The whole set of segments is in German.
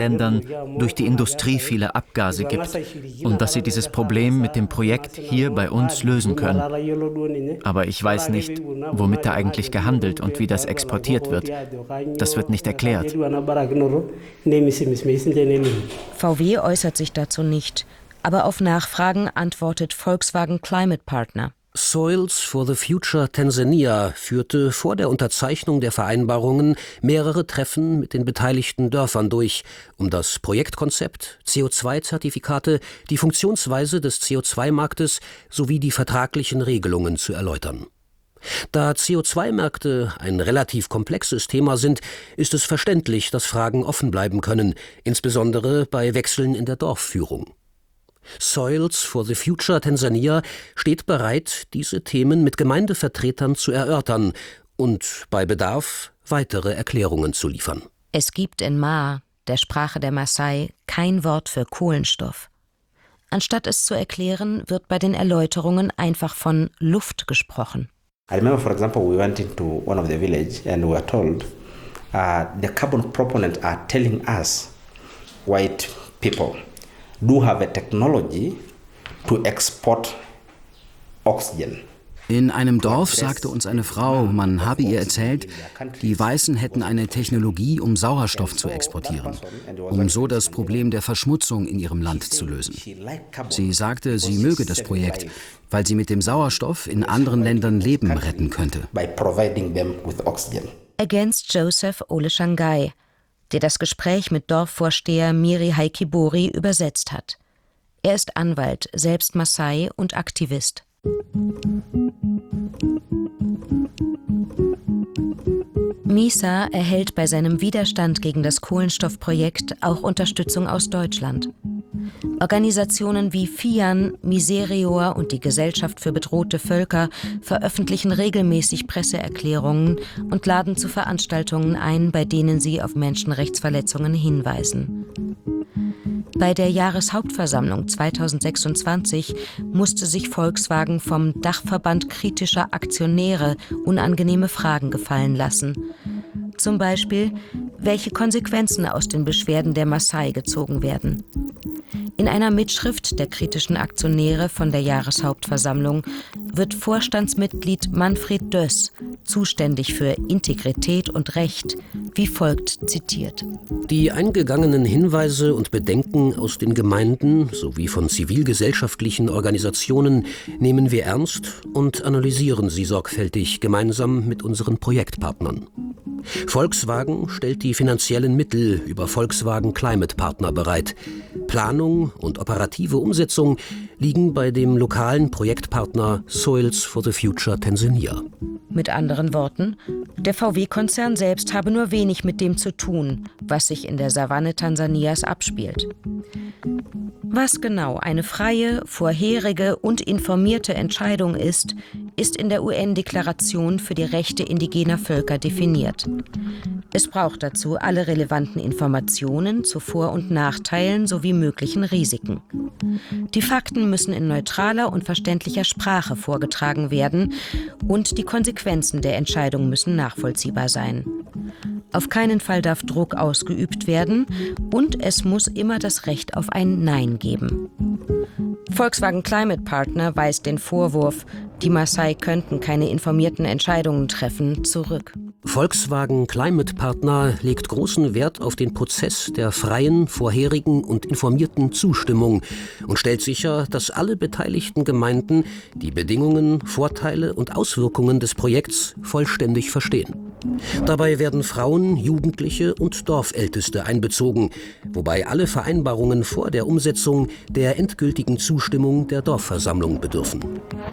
Ländern durch die Industrie viele Abgase gibt und dass sie dieses Problem mit dem Projekt hier bei uns lösen können. Aber ich weiß nicht, womit da eigentlich gehandelt und wie das exportiert wird. Das wird nicht erklärt. VW äußert sich dazu nicht, aber auf Nachfragen antwortet Volkswagen Climate Partner. Soils for the Future Tansania führte vor der Unterzeichnung der Vereinbarungen mehrere Treffen mit den beteiligten Dörfern durch, um das Projektkonzept, CO2-Zertifikate, die Funktionsweise des CO2-Marktes sowie die vertraglichen Regelungen zu erläutern. Da CO2-Märkte ein relativ komplexes Thema sind, ist es verständlich, dass Fragen offen bleiben können, insbesondere bei Wechseln in der Dorfführung. Soils for the Future Tansania steht bereit, diese Themen mit Gemeindevertretern zu erörtern und bei Bedarf weitere Erklärungen zu liefern. Es gibt in Ma, der Sprache der Maasai, kein Wort für Kohlenstoff. Anstatt es zu erklären, wird bei den Erläuterungen einfach von Luft gesprochen. I remember, for example, we went into one of the village and we were told the carbon proponents are telling us, white people, do have a technology to export oxygen. In einem Dorf sagte uns eine Frau, man habe ihr erzählt, die Weißen hätten eine Technologie, um Sauerstoff zu exportieren, um so das Problem der Verschmutzung in ihrem Land zu lösen. Sie sagte, sie möge das Projekt, weil sie mit dem Sauerstoff in anderen Ländern Leben retten könnte. Ergänzt Joseph Ole Shangai, der das Gespräch mit Dorfvorsteher Miri Haikibori übersetzt hat. Er ist Anwalt, selbst Maasai und Aktivist. Misa erhält bei seinem Widerstand gegen das Kohlenstoffprojekt auch Unterstützung aus Deutschland. Organisationen wie FIAN, Miserior und die Gesellschaft für bedrohte Völker veröffentlichen regelmäßig Presseerklärungen und laden zu Veranstaltungen ein, bei denen sie auf Menschenrechtsverletzungen hinweisen. Bei der Jahreshauptversammlung 2026 musste sich Volkswagen vom Dachverband kritischer Aktionäre unangenehme Fragen gefallen lassen. Zum Beispiel, welche Konsequenzen aus den Beschwerden der Maasai gezogen werden. In einer Mitschrift der kritischen Aktionäre von der Jahreshauptversammlung wird Vorstandsmitglied Manfred Döss, zuständig für Integrität und Recht, wie folgt zitiert. Die eingegangenen Hinweise und Bedenken aus den Gemeinden sowie von zivilgesellschaftlichen Organisationen nehmen wir ernst und analysieren sie sorgfältig gemeinsam mit unseren Projektpartnern. Volkswagen stellt die finanziellen Mittel über Volkswagen Climate Partner bereit. Planung und operative Umsetzung liegen bei dem lokalen Projektpartner Soils for the Future Tansania. Mit anderen Worten, der VW-Konzern selbst habe nur wenig mit dem zu tun, was sich in der Savanne Tansanias abspielt. Was genau eine freie, vorherige und informierte Entscheidung ist, ist in der UN-Deklaration für die Rechte indigener Völker definiert. Es braucht dazu alle relevanten Informationen zu Vor- und Nachteilen sowie möglichen Risiken. Die Fakten müssen in neutraler und verständlicher Sprache vorgetragen werden und die Konsequenzen der Entscheidung müssen nachvollziehbar sein. Auf keinen Fall darf Druck ausgeübt werden und es muss immer das Recht auf ein Nein geben. Volkswagen Climate Partner weist den Vorwurf, die Maasai könnten keine informierten Entscheidungen treffen, zurück. Volkswagen Climate Partner legt großen Wert auf den Prozess der freien, vorherigen und informierten Zustimmung und stellt sicher, dass alle beteiligten Gemeinden die Bedingungen, Vorteile und Auswirkungen des Projekts vollständig verstehen. Dabei werden Frauen, Jugendliche und Dorfälteste einbezogen, wobei alle Vereinbarungen vor der Umsetzung der endgültigen Zustimmung der Dorfversammlung bedürfen.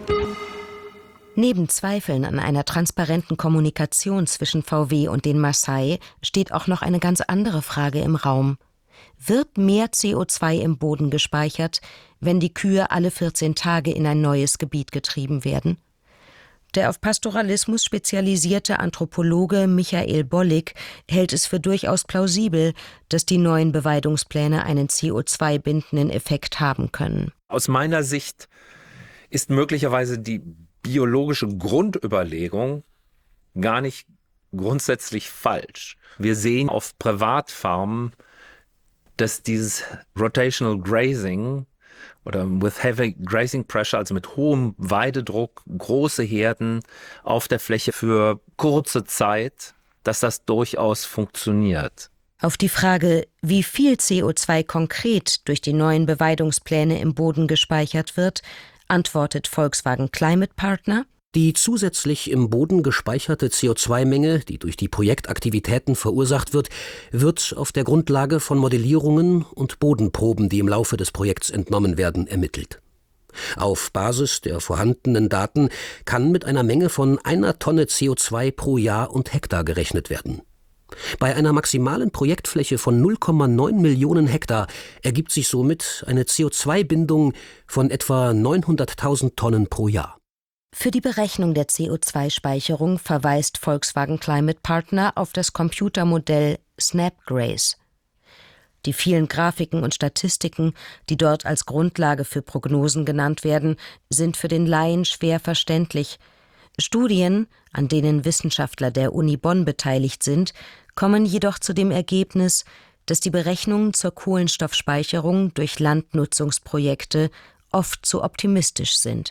Neben Zweifeln an einer transparenten Kommunikation zwischen VW und den Maasai steht auch noch eine ganz andere Frage im Raum. Wird mehr CO2 im Boden gespeichert, wenn die Kühe alle 14 Tage in ein neues Gebiet getrieben werden? Der auf Pastoralismus spezialisierte Anthropologe Michael Bollig hält es für durchaus plausibel, dass die neuen Beweidungspläne einen CO2-bindenden Effekt haben können. Aus meiner Sicht ist möglicherweise die biologische Grundüberlegung gar nicht grundsätzlich falsch. Wir sehen auf Privatfarmen dass dieses Rotational Grazing oder with heavy grazing pressure, also mit hohem Weidedruck, große Herden auf der Fläche für kurze Zeit, dass das durchaus funktioniert. Auf die Frage, wie viel CO2 konkret durch die neuen Beweidungspläne im Boden gespeichert wird, antwortet Volkswagen Climate Partner: Die zusätzlich im Boden gespeicherte CO2-Menge, die durch die Projektaktivitäten verursacht wird, wird auf der Grundlage von Modellierungen und Bodenproben, die im Laufe des Projekts entnommen werden, ermittelt. Auf Basis der vorhandenen Daten kann mit einer Menge von 1 Tonne CO2 pro Jahr und Hektar gerechnet werden. Bei einer maximalen Projektfläche von 0,9 Millionen Hektar ergibt sich somit eine CO2-Bindung von etwa 900.000 Tonnen pro Jahr. Für die Berechnung der CO2-Speicherung verweist Volkswagen Climate Partner auf das Computermodell Snapgraze. Die vielen Grafiken und Statistiken, die dort als Grundlage für Prognosen genannt werden, sind für den Laien schwer verständlich. Studien, an denen Wissenschaftler der Uni Bonn beteiligt sind, kommen jedoch zu dem Ergebnis, dass die Berechnungen zur Kohlenstoffspeicherung durch Landnutzungsprojekte oft zu optimistisch sind.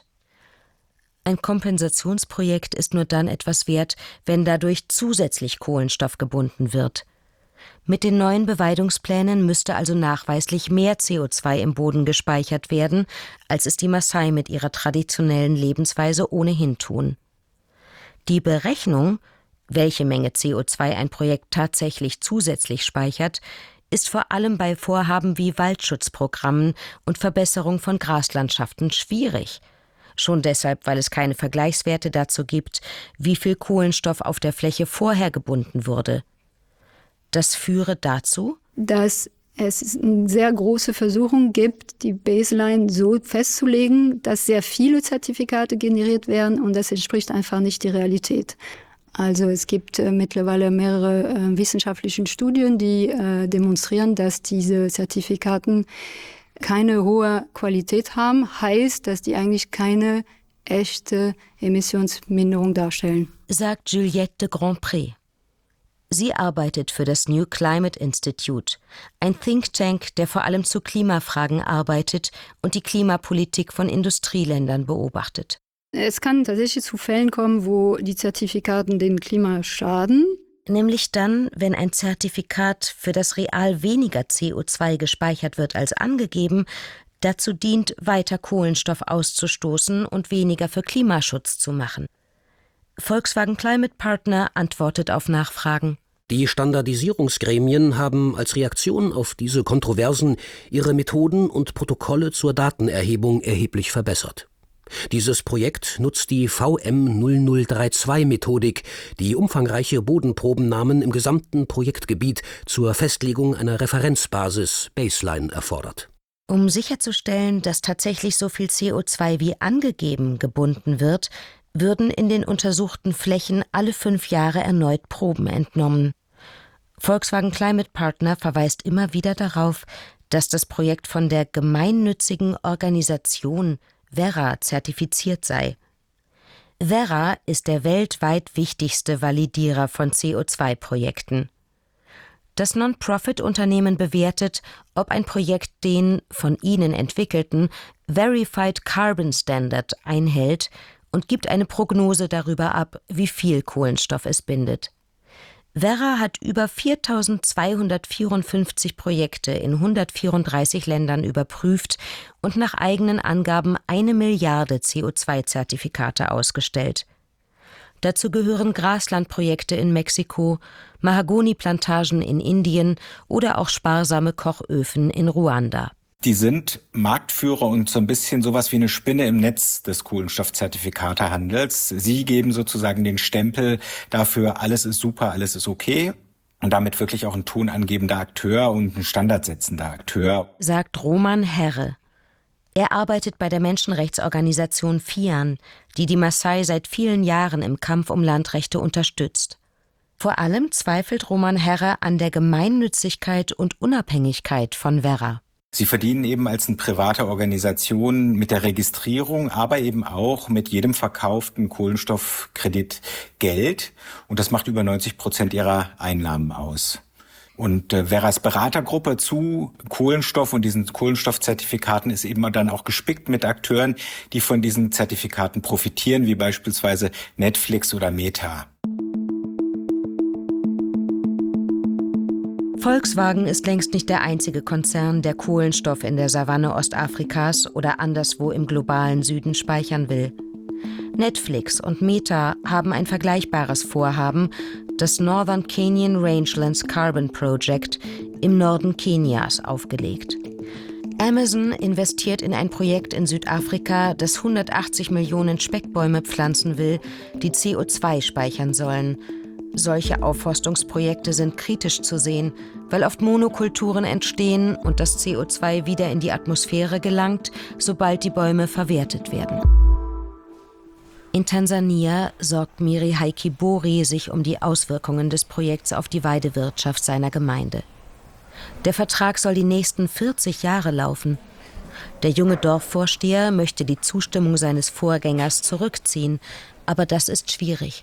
Ein Kompensationsprojekt ist nur dann etwas wert, wenn dadurch zusätzlich Kohlenstoff gebunden wird. Mit den neuen Beweidungsplänen müsste also nachweislich mehr CO2 im Boden gespeichert werden, als es die Maasai mit ihrer traditionellen Lebensweise ohnehin tun. Die Berechnung, welche Menge CO2 ein Projekt tatsächlich zusätzlich speichert, ist vor allem bei Vorhaben wie Waldschutzprogrammen und Verbesserung von Graslandschaften schwierig. Schon deshalb, weil es keine Vergleichswerte dazu gibt, wie viel Kohlenstoff auf der Fläche vorher gebunden wurde. Das führe dazu, dass es eine sehr große Versuchung gibt, die Baseline so festzulegen, dass sehr viele Zertifikate generiert werden, und das entspricht einfach nicht der Realität. Also es gibt mittlerweile mehrere wissenschaftliche Studien, die demonstrieren, dass diese Zertifikaten keine hohe Qualität haben, heißt, dass die eigentlich keine echte Emissionsminderung darstellen, sagt Juliette de Grandpré. Sie arbeitet für das New Climate Institute, ein Think Tank, der vor allem zu Klimafragen arbeitet und die Klimapolitik von Industrieländern beobachtet. Es kann tatsächlich zu Fällen kommen, wo die Zertifikaten dem Klima schaden. Nämlich dann, wenn ein Zertifikat, für das real weniger CO2 gespeichert wird als angegeben, dazu dient, weiter Kohlenstoff auszustoßen und weniger für Klimaschutz zu machen. Volkswagen Climate Partner antwortet auf Nachfragen. Die Standardisierungsgremien haben als Reaktion auf diese Kontroversen ihre Methoden und Protokolle zur Datenerhebung erheblich verbessert. Dieses Projekt nutzt die VM0032-Methodik, die umfangreiche Bodenprobennahmen im gesamten Projektgebiet zur Festlegung einer Referenzbasis Baseline erfordert. Um sicherzustellen, dass tatsächlich so viel CO2 wie angegeben gebunden wird, würden in den untersuchten Flächen alle 5 Jahre erneut Proben entnommen. Volkswagen Climate Partner verweist immer wieder darauf, dass das Projekt von der gemeinnützigen Organisation Verra zertifiziert sei. Verra ist der weltweit wichtigste Validierer von CO2-Projekten. Das Non-Profit-Unternehmen bewertet, ob ein Projekt den von ihnen entwickelten Verified Carbon Standard einhält und gibt eine Prognose darüber ab, wie viel Kohlenstoff es bindet. Verra hat über 4.254 Projekte in 134 Ländern überprüft und nach eigenen Angaben 1 Milliarde CO2-Zertifikate ausgestellt. Dazu gehören Graslandprojekte in Mexiko, Mahagoni-Plantagen in Indien oder auch sparsame Kochöfen in Ruanda. Die sind Marktführer und so ein bisschen sowas wie eine Spinne im Netz des Kohlenstoffzertifikatehandels. Sie geben sozusagen den Stempel dafür, alles ist super, alles ist okay. Und damit wirklich auch ein tonangebender Akteur und ein standardsetzender Akteur, sagt Roman Herre. Er arbeitet bei der Menschenrechtsorganisation FIAN, die Maasai seit vielen Jahren im Kampf um Landrechte unterstützt. Vor allem zweifelt Roman Herre an der Gemeinnützigkeit und Unabhängigkeit von Verra. Sie verdienen eben als eine private Organisation mit der Registrierung, aber eben auch mit jedem verkauften Kohlenstoffkredit Geld. Und das macht über 90% ihrer Einnahmen aus. Und Verras Beratergruppe zu Kohlenstoff und diesen Kohlenstoffzertifikaten ist eben dann auch gespickt mit Akteuren, die von diesen Zertifikaten profitieren, wie beispielsweise Netflix oder Meta. Volkswagen ist längst nicht der einzige Konzern, der Kohlenstoff in der Savanne Ostafrikas oder anderswo im globalen Süden speichern will. Netflix und Meta haben ein vergleichbares Vorhaben, das Northern Kenyan Rangelands Carbon Project im Norden Kenias, aufgelegt. Amazon investiert in ein Projekt in Südafrika, das 180 Millionen Speckbäume pflanzen will, die CO2 speichern sollen. Solche Aufforstungsprojekte sind kritisch zu sehen, weil oft Monokulturen entstehen und das CO2 wieder in die Atmosphäre gelangt, sobald die Bäume verwertet werden. In Tansania sorgt Miri Haikibori sich um die Auswirkungen des Projekts auf die Weidewirtschaft seiner Gemeinde. Der Vertrag soll die nächsten 40 Jahre laufen. Der junge Dorfvorsteher möchte die Zustimmung seines Vorgängers zurückziehen, aber das ist schwierig.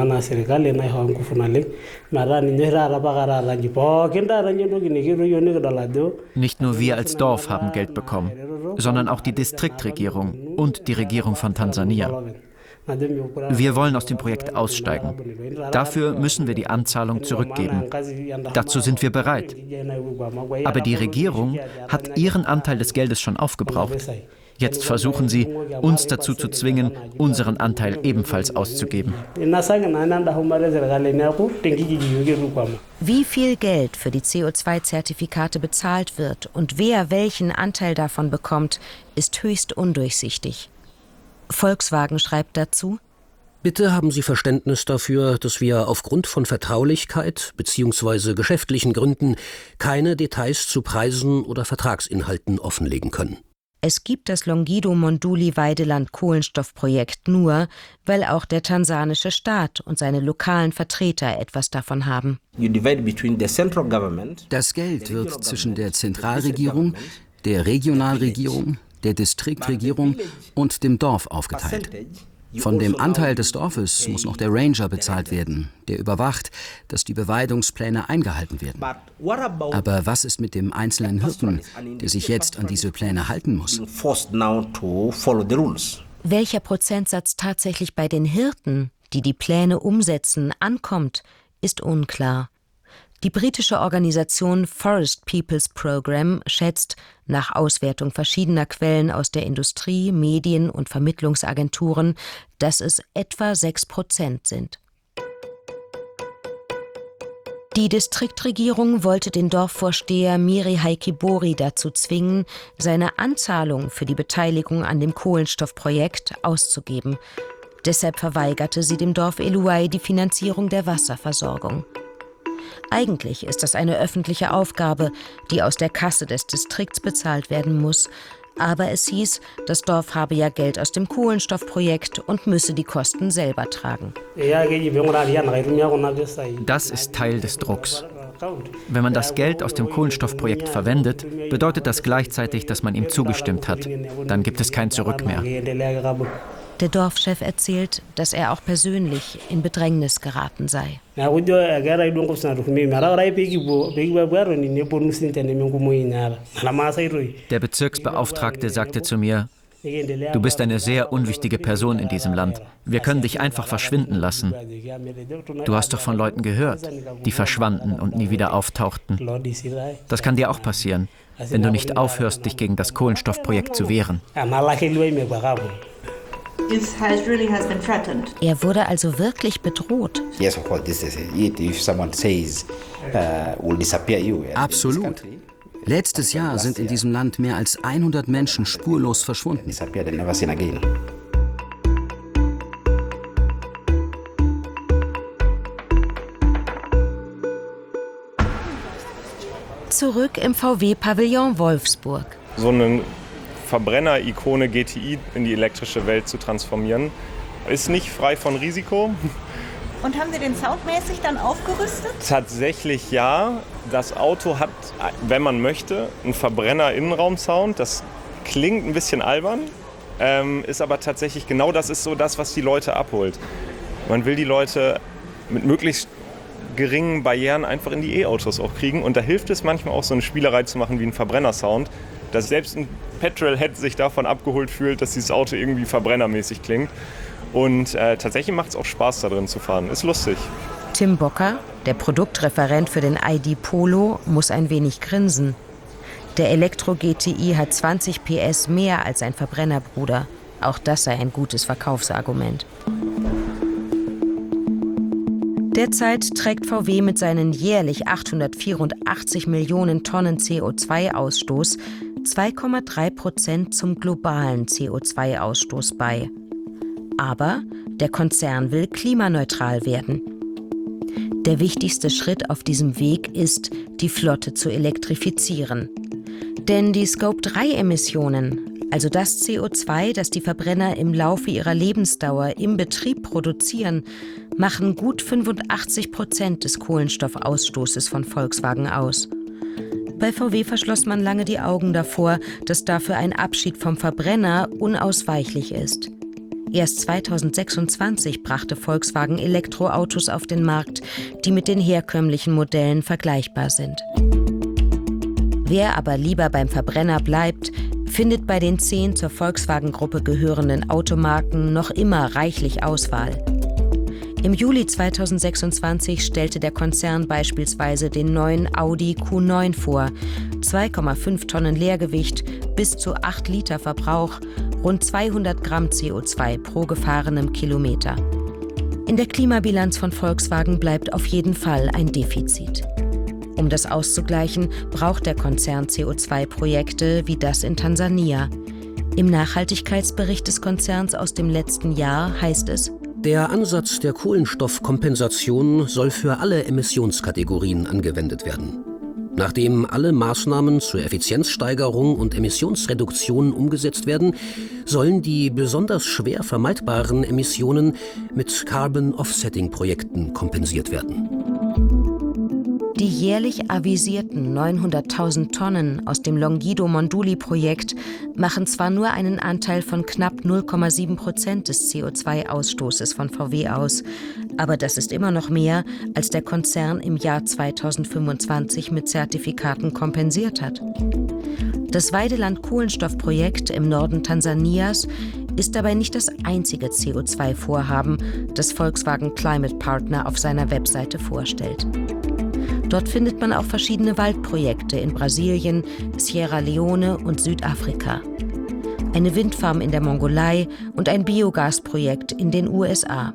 Nicht nur wir als Dorf haben Geld bekommen, sondern auch die Distriktregierung und die Regierung von Tansania. Wir wollen aus dem Projekt aussteigen. Dafür müssen wir die Anzahlung zurückgeben. Dazu sind wir bereit. Aber die Regierung hat ihren Anteil des Geldes schon aufgebraucht. Jetzt versuchen sie, uns dazu zu zwingen, unseren Anteil ebenfalls auszugeben. Wie viel Geld für die CO2-Zertifikate bezahlt wird und wer welchen Anteil davon bekommt, ist höchst undurchsichtig. Volkswagen schreibt dazu: Bitte haben Sie Verständnis dafür, dass wir aufgrund von Vertraulichkeit bzw. geschäftlichen Gründen keine Details zu Preisen oder Vertragsinhalten offenlegen können. Es gibt das Longido-Monduli-Weideland-Kohlenstoffprojekt nur, weil auch der tansanische Staat und seine lokalen Vertreter etwas davon haben. Das Geld wird zwischen der Zentralregierung, der Regionalregierung, der Distriktregierung und dem Dorf aufgeteilt. Von dem Anteil des Dorfes muss noch der Ranger bezahlt werden, der überwacht, dass die Beweidungspläne eingehalten werden. Aber was ist mit dem einzelnen Hirten, der sich jetzt an diese Pläne halten muss? Welcher Prozentsatz tatsächlich bei den Hirten, die die Pläne umsetzen, ankommt, ist unklar. Die britische Organisation Forest Peoples Programme schätzt, nach Auswertung verschiedener Quellen aus der Industrie, Medien und Vermittlungsagenturen, dass es etwa 6% sind. Die Distriktregierung wollte den Dorfvorsteher Miri Haikibori dazu zwingen, seine Anzahlung für die Beteiligung an dem Kohlenstoffprojekt auszugeben. Deshalb verweigerte sie dem Dorf Eluai die Finanzierung der Wasserversorgung. Eigentlich ist das eine öffentliche Aufgabe, die aus der Kasse des Distrikts bezahlt werden muss. Aber es hieß, das Dorf habe ja Geld aus dem Kohlenstoffprojekt und müsse die Kosten selber tragen. Das ist Teil des Drucks. Wenn man das Geld aus dem Kohlenstoffprojekt verwendet, bedeutet das gleichzeitig, dass man ihm zugestimmt hat. Dann gibt es kein Zurück mehr. Der Dorfchef erzählt, dass er auch persönlich in Bedrängnis geraten sei. Der Bezirksbeauftragte sagte zu mir: Du bist eine sehr unwichtige Person in diesem Land. Wir können dich einfach verschwinden lassen. Du hast doch von Leuten gehört, die verschwanden und nie wieder auftauchten. Das kann dir auch passieren, wenn du nicht aufhörst, dich gegen das Kohlenstoffprojekt zu wehren. Er wurde also wirklich bedroht. Absolut. Letztes Jahr sind in diesem Land mehr als 100 Menschen spurlos verschwunden. Zurück im VW-Pavillon Wolfsburg. So eine Verbrenner-Ikone GTI in die elektrische Welt zu transformieren, ist nicht frei von Risiko. Und haben Sie den soundmäßig dann aufgerüstet? Tatsächlich ja. Das Auto hat, wenn man möchte, einen Verbrenner-Innenraum-Sound. Das klingt ein bisschen albern, ist aber tatsächlich genau das ist so das, was die Leute abholt. Man will die Leute mit möglichst geringen Barrieren einfach in die E-Autos auch kriegen. Und da hilft es manchmal auch, so eine Spielerei zu machen wie ein Verbrennersound, dass selbst ein Petrolhead sich davon abgeholt fühlt, dass dieses Auto irgendwie verbrennermäßig klingt. Und tatsächlich macht es auch Spaß, da drin zu fahren. Ist lustig. Tim Bocker, der Produktreferent für den ID Polo, muss ein wenig grinsen. Der Elektro-GTI hat 20 PS mehr als ein Verbrennerbruder. Auch das sei ein gutes Verkaufsargument. Derzeit trägt VW mit seinen jährlich 884 Millionen Tonnen CO2-Ausstoß 2,3% zum globalen CO2-Ausstoß bei. Aber der Konzern will klimaneutral werden. Der wichtigste Schritt auf diesem Weg ist, die Flotte zu elektrifizieren. Denn die Scope-3-Emissionen, also das CO2, das die Verbrenner im Laufe ihrer Lebensdauer im Betrieb produzieren, machen gut 85% des Kohlenstoffausstoßes von Volkswagen aus. Bei VW verschloss man lange die Augen davor, dass dafür ein Abschied vom Verbrenner unausweichlich ist. Erst 2026 brachte Volkswagen Elektroautos auf den Markt, die mit den herkömmlichen Modellen vergleichbar sind. Wer aber lieber beim Verbrenner bleibt, findet bei den 10 zur Volkswagen-Gruppe gehörenden Automarken noch immer reichlich Auswahl. Im Juli 2026 stellte der Konzern beispielsweise den neuen Audi Q9 vor. 2,5 Tonnen Leergewicht, bis zu 8 Liter Verbrauch, rund 200 Gramm CO2 pro gefahrenem Kilometer. In der Klimabilanz von Volkswagen bleibt auf jeden Fall ein Defizit. Um das auszugleichen, braucht der Konzern CO2-Projekte wie das in Tansania. Im Nachhaltigkeitsbericht des Konzerns aus dem letzten Jahr heißt es: Der Ansatz der Kohlenstoffkompensation soll für alle Emissionskategorien angewendet werden. Nachdem alle Maßnahmen zur Effizienzsteigerung und Emissionsreduktion umgesetzt werden, sollen die besonders schwer vermeidbaren Emissionen mit Carbon-Offsetting-Projekten kompensiert werden. Die jährlich avisierten 900.000 Tonnen aus dem Longido-Monduli-Projekt machen zwar nur einen Anteil von knapp 0,7% des CO2-Ausstoßes von VW aus, aber das ist immer noch mehr, als der Konzern im Jahr 2025 mit Zertifikaten kompensiert hat. Das Weideland-Kohlenstoffprojekt im Norden Tansanias ist dabei nicht das einzige CO2-Vorhaben, das Volkswagen Climate Partner auf seiner Webseite vorstellt. Dort findet man auch verschiedene Waldprojekte in Brasilien, Sierra Leone und Südafrika. Eine Windfarm in der Mongolei und ein Biogasprojekt in den USA.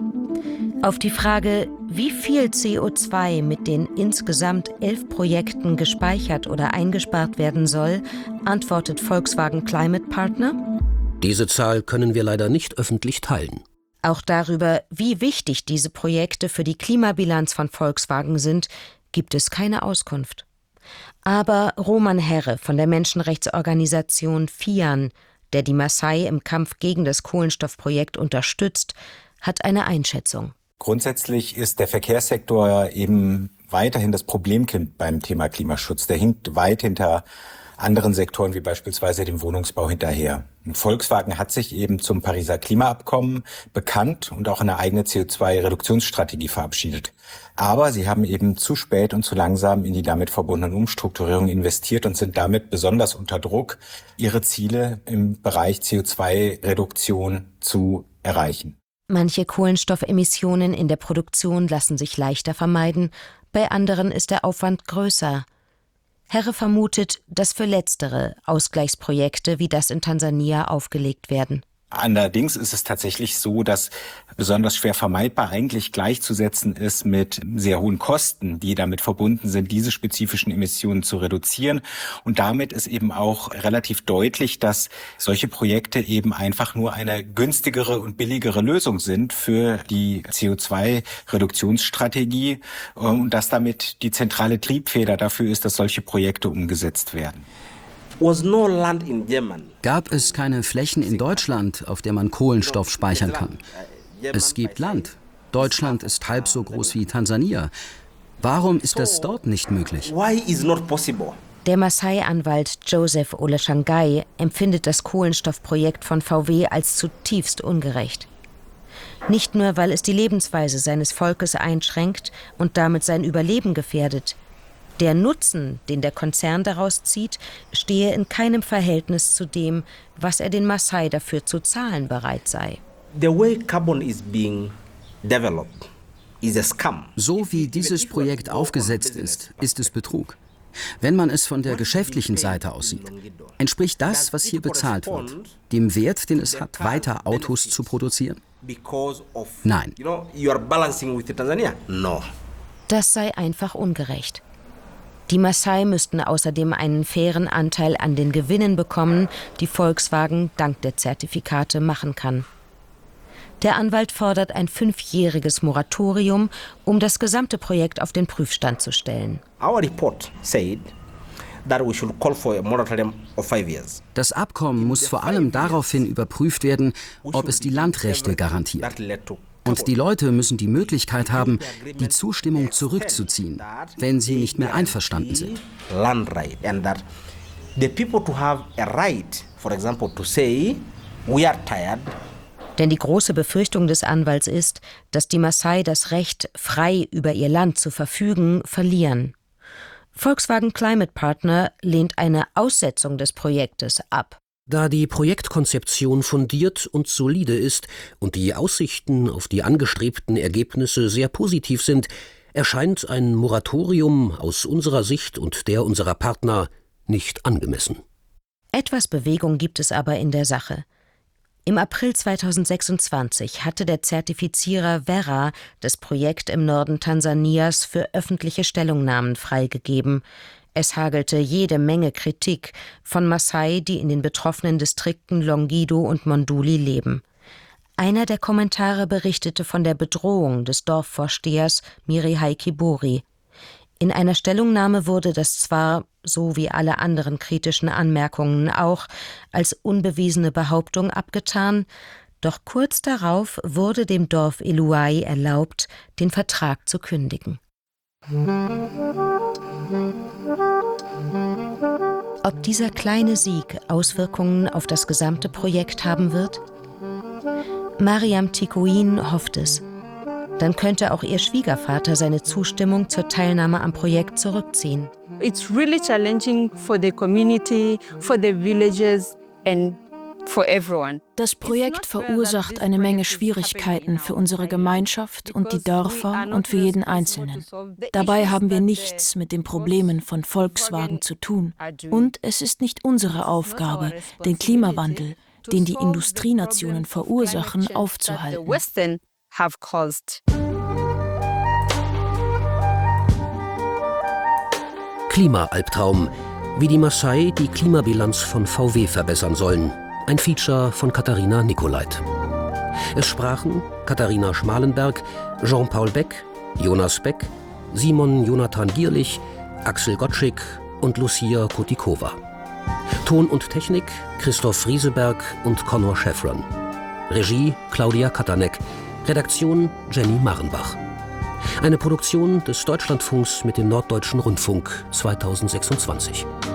Auf die Frage, wie viel CO2 mit den insgesamt 11 Projekten gespeichert oder eingespart werden soll, antwortet Volkswagen Climate Partner: Diese Zahl können wir leider nicht öffentlich teilen. Auch darüber, wie wichtig diese Projekte für die Klimabilanz von Volkswagen sind, gibt es keine Auskunft. Aber Roman Herre von der Menschenrechtsorganisation FIAN, der die Maasai im Kampf gegen das Kohlenstoffprojekt unterstützt, hat eine Einschätzung. Grundsätzlich ist der Verkehrssektor eben weiterhin das Problemkind beim Thema Klimaschutz. Der hinkt weit hinter anderen Sektoren wie beispielsweise dem Wohnungsbau hinterher. Und Volkswagen hat sich eben zum Pariser Klimaabkommen bekannt und auch eine eigene CO2-Reduktionsstrategie verabschiedet. Aber sie haben eben zu spät und zu langsam in die damit verbundenen Umstrukturierungen investiert und sind damit besonders unter Druck, ihre Ziele im Bereich CO2-Reduktion zu erreichen. Manche Kohlenstoffemissionen in der Produktion lassen sich leichter vermeiden, bei anderen ist der Aufwand größer. Herre vermutet, dass für letztere Ausgleichsprojekte wie das in Tansania aufgelegt werden. Allerdings ist es tatsächlich so, dass besonders schwer vermeidbar eigentlich gleichzusetzen ist mit sehr hohen Kosten, die damit verbunden sind, diese spezifischen Emissionen zu reduzieren. Und damit ist eben auch relativ deutlich, dass solche Projekte eben einfach nur eine günstigere und billigere Lösung sind für die CO2-Reduktionsstrategie und dass damit die zentrale Triebfeder dafür ist, dass solche Projekte umgesetzt werden. Gab es keine Flächen in Deutschland, auf der man Kohlenstoff speichern kann? Es gibt Land. Deutschland ist halb so groß wie Tansania. Warum ist das dort nicht möglich? Der Maasai-Anwalt Joseph Oleshangai empfindet das Kohlenstoffprojekt von VW als zutiefst ungerecht. Nicht nur, weil es die Lebensweise seines Volkes einschränkt und damit sein Überleben gefährdet. Der Nutzen, den der Konzern daraus zieht, stehe in keinem Verhältnis zu dem, was er den Maasai dafür zu zahlen bereit sei. The way carbon is being developed is a scam. So wie dieses Projekt aufgesetzt ist es Betrug. Wenn man es von der geschäftlichen Seite aus sieht, entspricht das, was hier bezahlt wird, dem Wert, den es hat, weiter Autos zu produzieren? Nein. Das sei einfach ungerecht. Die Maasai müssten außerdem einen fairen Anteil an den Gewinnen bekommen, die Volkswagen dank der Zertifikate machen kann. Der Anwalt fordert ein 5-jähriges Moratorium, um das gesamte Projekt auf den Prüfstand zu stellen. Das Abkommen muss vor allem daraufhin überprüft werden, ob es die Landrechte garantiert. Und die Leute müssen die Möglichkeit haben, die Zustimmung zurückzuziehen, wenn sie nicht mehr einverstanden sind. Denn die große Befürchtung des Anwalts ist, dass die Maasai das Recht, frei über ihr Land zu verfügen, verlieren. Volkswagen Climate Partner lehnt eine Aussetzung des Projektes ab. Da die Projektkonzeption fundiert und solide ist und die Aussichten auf die angestrebten Ergebnisse sehr positiv sind, erscheint ein Moratorium aus unserer Sicht und der unserer Partner nicht angemessen. Etwas Bewegung gibt es aber in der Sache. Im April 2026 hatte der Zertifizierer Verra das Projekt im Norden Tansanias für öffentliche Stellungnahmen freigegeben. Es hagelte jede Menge Kritik von Maasai, die in den betroffenen Distrikten Longido und Monduli leben. Einer der Kommentare berichtete von der Bedrohung des Dorfvorstehers Mirihai Kibori. In einer Stellungnahme wurde das zwar, so wie alle anderen kritischen Anmerkungen auch, als unbewiesene Behauptung abgetan, doch kurz darauf wurde dem Dorf Eluai erlaubt, den Vertrag zu kündigen. Ob dieser kleine Sieg Auswirkungen auf das gesamte Projekt haben wird? Mariam Tikuin hofft es. Dann könnte auch ihr Schwiegervater seine Zustimmung zur Teilnahme am Projekt zurückziehen. It's really challenging for the community, for the villages and for everyone. Das Projekt verursacht eine Menge Schwierigkeiten für unsere Gemeinschaft und die Dörfer und für jeden Einzelnen. Dabei haben wir nichts mit den Problemen von Volkswagen zu tun. Und es ist nicht unsere Aufgabe, den Klimawandel, den die Industrienationen verursachen, aufzuhalten. Klima-Albtraum, wie die Maasai die Klimabilanz von VW verbessern sollen. Ein Feature von Katharina Nicolait. Es sprachen Katharina Schmalenberg, Jean-Paul Beck, Jonas Beck, Simon Jonathan Gierlich, Axel Gottschig und Lucia Kotikova. Ton und Technik Christoph Frieseberg und Connor Schäffron. Regie Claudia Katanek. Redaktion Jenny Marrenbach. Eine Produktion des Deutschlandfunks mit dem Norddeutschen Rundfunk 2026.